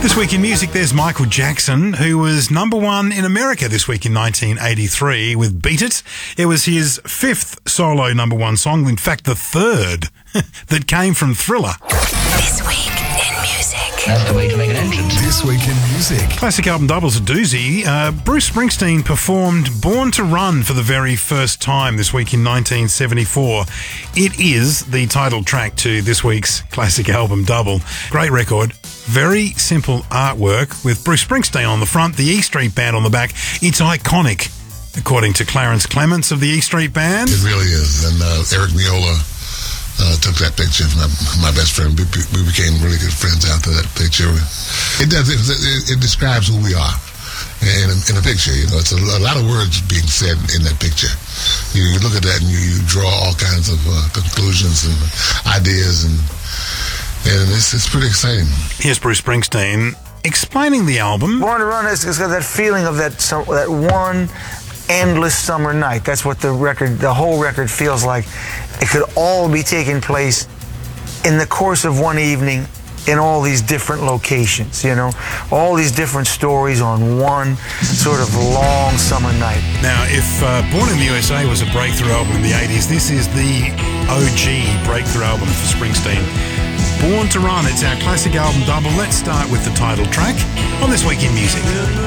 This week in music, there's Michael Jackson, who was number one in America this week in 1983 with Beat It. It was his fifth solo number one song, in fact the third, that came from Thriller. This week in music. That's the way to make an entrance. This week in music. Classic album doubles a doozy. Bruce Springsteen performed Born to Run for the very first time this week in 1974. It is the title track to this week's classic album double. Great record. Very simple artwork with Bruce Springsteen on the front, the E Street Band on the back. It's iconic, according to Clarence Clements of the E Street Band. It really is. And Eric Miola took that picture. My best friend. We became really good friends after that picture. It does. It describes who we are in a picture. You know, it's a lot of words being said in that picture. You look at that and you draw all kinds of conclusions and ideas, and it's pretty exciting. Here's Bruce Springsteen explaining the album. Born to Run has got that feeling of that one endless summer night. That's what the whole record feels like. It could all be taking place in the course of one evening in all these different locations, you know, all these different stories on one sort of long summer night. Now, if Born in the USA was a breakthrough album in the 80s, this is the OG breakthrough album for Springsteen. Born to Run, it's our classic album double. Let's start with the title track on This Week in Music.